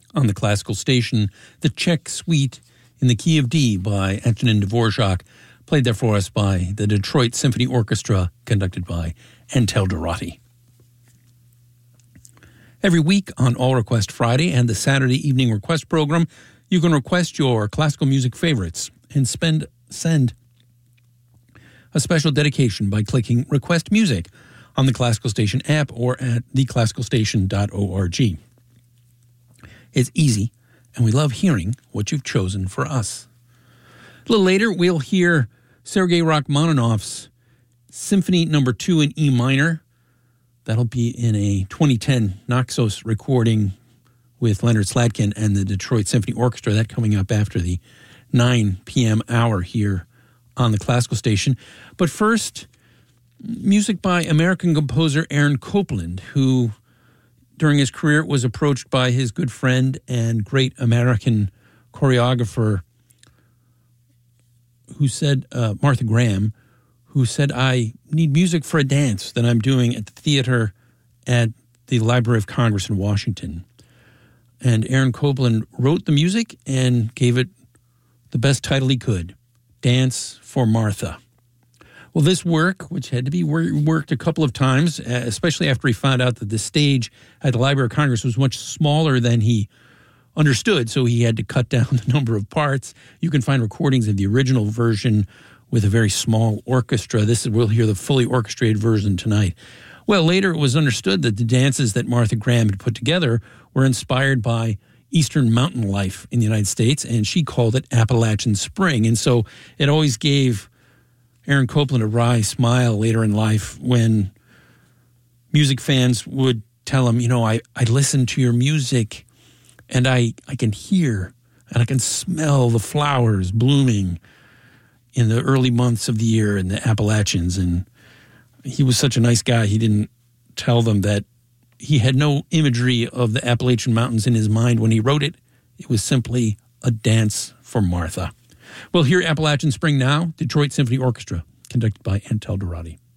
On the classical station, the Czech Suite in the Key of D by Antonin Dvorak, played there for us by the Detroit Symphony Orchestra, conducted by Antel Dorati. Every week on All Request Friday and the Saturday Evening Request Program, you can request your classical music favorites and send a special dedication by clicking Request Music on the Classical Station app or at theclassicalstation.org. It's easy, and we love hearing what you've chosen for us. A little later, we'll hear Sergei Rachmaninoff's Symphony No. 2 in E minor. That'll be in a 2010 Naxos recording with Leonard Slatkin and the Detroit Symphony Orchestra. That coming up after the 9 p.m. hour here on the Classical Station. But first, music by American composer Aaron Copland, who during his career was approached by his good friend and great American choreographer who said, Martha Graham, who said, I need music for a dance that I'm doing at the theater at the Library of Congress in Washington. And Aaron Copland wrote the music and gave it the best title he could, Dance for Martha. Well, this work, which had to be worked a couple of times, especially after he found out that the stage at the Library of Congress was much smaller than he understood, so he had to cut down the number of parts. You can find recordings of the original version with a very small orchestra. We'll hear the fully orchestrated version tonight. Well, later it was understood that the dances that Martha Graham had put together were inspired by Eastern mountain life in the United States, and she called it Appalachian Spring. And so it always gave Aaron Copland a wry smile later in life when music fans would tell him, I listen to your music and I can hear and I can smell the flowers blooming in the early months of the year in the Appalachians. And he was such a nice guy. He didn't tell them that he had no imagery of the Appalachian Mountains in his mind when he wrote it. It was simply a dance for Martha. We'll hear Appalachian Spring now, Detroit Symphony Orchestra, conducted by Antel Dorati.